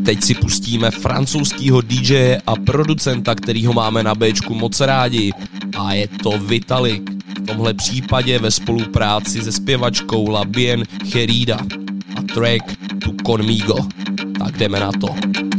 teď si pustíme francouzskýho DJ a producenta, kterýho máme na Bčku moc rádi, a je to Vitalik. V tomhle případě ve spolupráci se zpěvačkou La Bien Querida a track Tu Conmigo. Tak jdeme na to.